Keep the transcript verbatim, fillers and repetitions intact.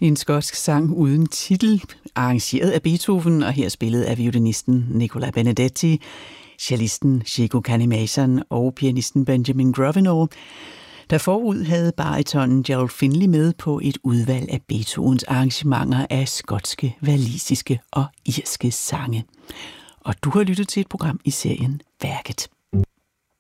En skotsk sang uden titel, arrangeret af Beethoven og her spillet af violinisten Nicola Benedetti, cellisten Chico Kanemason og pianisten Benjamin Grosvenor, der forud havde baritonen Gerald Finley med på et udvalg af Beethovens arrangementer af skotske, walisiske og irske sange. Og du har lyttet til et program i serien Værket.